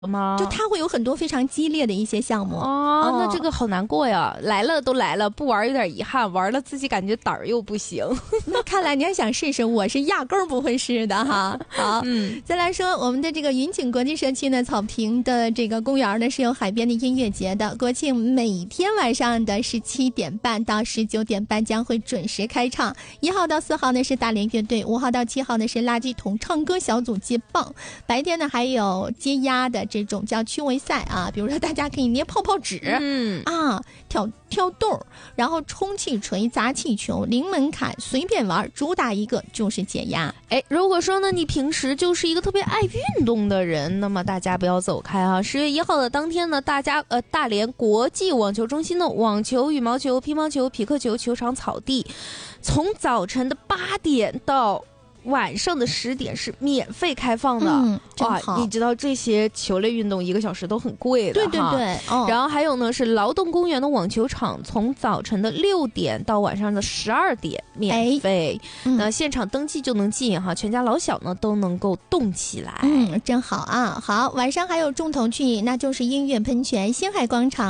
吗？ 就它会有很多非常激烈的一些项目那这个好难过呀！来了都来了，不玩有点遗憾，玩了自己感觉胆儿又不行。 那看来你还想试试，我是压根儿不会试的哈。好，再来说我们的这个云景国际社区呢，草坪的这个公园呢是有海边的音乐节的，国庆每天晚上的17点半到19点半将会准时开唱。1号到4号呢是大连乐队，5号到7号呢是垃圾桶唱歌小组接棒，白天呢还有接压的这种叫趣味赛啊，比如说大家可以捏泡泡纸，跳豆，然后充气锤、砸气球、零门槛，随便玩，主打一个就是解压。 如果说呢你平时就是一个特别爱运动的人，那么大家不要走开啊！10月1号的当天呢，大连国际网球中心的网球、羽毛球、乒乓球、匹克球球场草地，从早晨的8点到晚上的10点是免费开放的。你知道这些球类运动1个小时都很贵的。 对， 然后还有呢是劳动公园的网球场，从早晨的6点到晚上的12点免费。那现场登记就能进哈，全家老小呢都能够动起来。 真好啊！好，晚上还有重头剧，那就是音乐喷泉星海广场。